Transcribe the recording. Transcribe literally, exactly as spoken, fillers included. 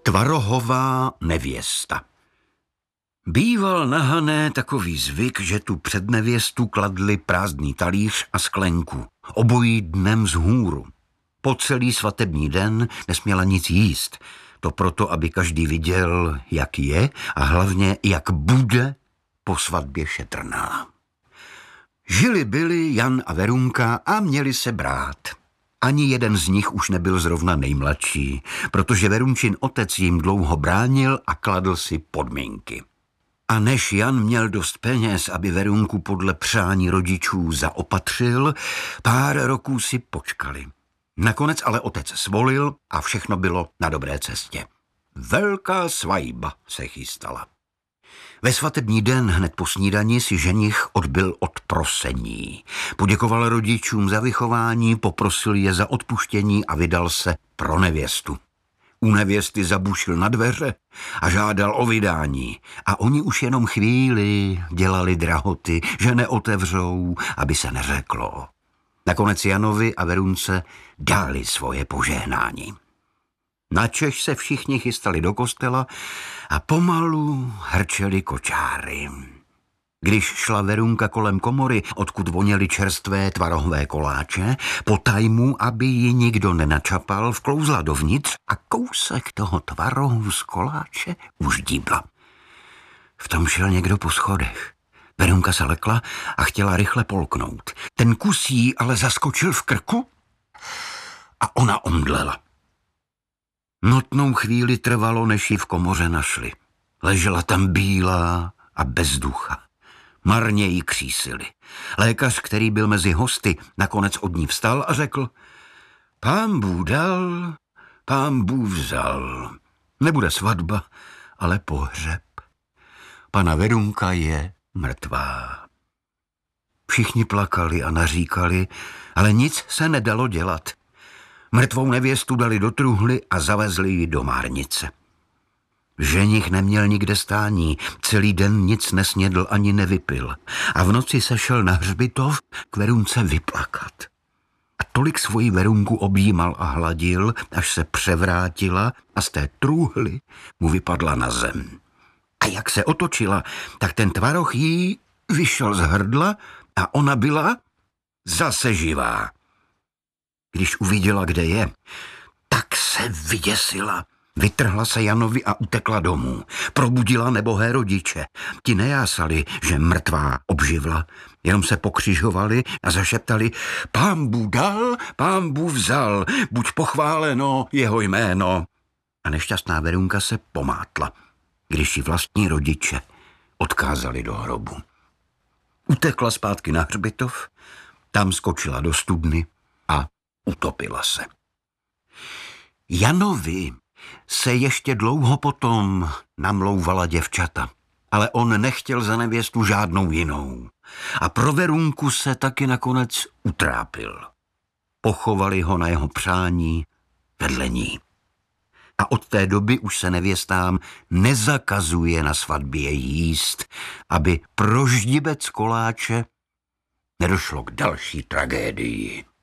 Tvarohová nevěsta. Býval na Hané takový zvyk, že tu před nevěstu kladli prázdný talíř a sklenku, obojí dnem vzhůru. Po celý svatební den nesměla nic jíst, to proto, aby každý viděl, jak je a hlavně, jak bude po svatbě šetrná. Žili byli Jan a Verunka a měli se brát. Ani jeden z nich už nebyl zrovna nejmladší, protože Verunčin otec jim dlouho bránil a kladl si podmínky. A než Jan měl dost peněz, aby Verunku podle přání rodičů zaopatřil, pár roků si počkali. Nakonec ale otec svolil a všechno bylo na dobré cestě. Velká svajba se chystala. Ve svatební den hned po snídani si ženich odbyl od prosení. Poděkoval rodičům za vychování, poprosil je za odpuštění a vydal se pro nevěstu. U nevěsty zabušil na dveře a žádal o vydání. A oni už jenom chvíli dělali drahoty, že neotevřou, aby se neřeklo. Nakonec Janovi a Verunce dali svoje požehnání. Načež se všichni chystali do kostela a pomalu hrčeli kočáry. Když šla Verunka kolem komory, odkud voněly čerstvé tvarohové koláče, po tajmu, aby ji nikdo nenačapal, vklouzla dovnitř a kousek toho tvarohu z koláče už díbla. V tom šel někdo po schodech. Verunka se lekla a chtěla rychle polknout. Ten kus jí ale zaskočil v krku a ona omdlela. Notnou chvíli trvalo, než ji v komoře našli. Ležela tam bílá a bez ducha. Marně jí křísili. Lékař, který byl mezi hosty, nakonec od ní vstal a řekl: Pán Bůh dal, pán Bůh vzal. Nebude svatba, ale pohřeb. Pana Verunka je mrtvá. Všichni plakali a naříkali, ale nic se nedalo dělat. Mrtvou nevěstu dali do truhly a zavezli ji do márnice. Ženich neměl nikde stání, celý den nic nesnědl ani nevypil a v noci se šel na hřbitov k Verunce vyplakat. A tolik svoji Verunku objímal a hladil, až se převrátila a z té truhly mu vypadla na zem. A jak se otočila, tak ten tvaroh jí vyšel z hrdla a ona byla zase živá. Když uviděla, kde je, tak se vyděsila. Vytrhla se Janovi a utekla domů. Probudila nebohé rodiče. Ti nejásali, že mrtvá obživla. Jenom se pokřižovali a zašeptali: Pán Bůh dal, pán Bůh vzal, buď pochváleno jeho jméno. A nešťastná Verunka se pomátla, když ji vlastní rodiče odkázali do hrobu. Utekla zpátky na hřbitov, tam skočila do studny a utopila se. Janovi se ještě dlouho potom namlouvala děvčata, ale on nechtěl za nevěstu žádnou jinou. A pro Verunku se taky nakonec utrápil. Pochovali ho na jeho přání vedle ní. A od té doby už se nevěstám nezakazuje na svatbě jíst, aby pro ždibec koláče nedošlo k další tragédii.